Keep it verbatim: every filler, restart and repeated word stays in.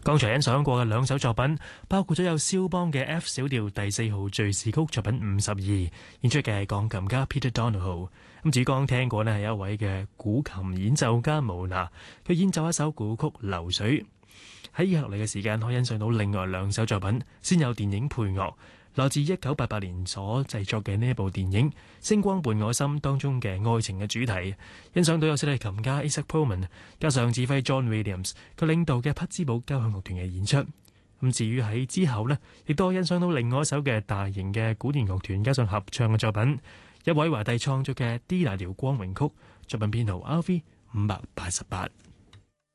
剛才欣賞過嘅兩首作品，包括咗有肖邦嘅 F 小調第四號敘事曲作品五十二，演出嘅係鋼琴家 Peter Donohoe。咁至於剛聽過呢係一位嘅古琴演奏家慕娜，佢演奏一首古曲《流水》。喺以下落嚟嘅時間，可以欣賞到另外兩首作品，先有電影配樂。來自一九八八年所製作嘅呢一部電影《星光伴我心》當中嘅愛情嘅主題，欣賞到有小提琴家 Isaac Pullman 加上指揮 John Williams 佢領導嘅匹茲堡交響樂團嘅演出。咁至於喺之後呢，亦都欣賞到另外一首嘅大型嘅古典樂團加上合唱嘅作品，一位華帝創作嘅 D 大調光榮曲，作品編號 R V 五百八十八。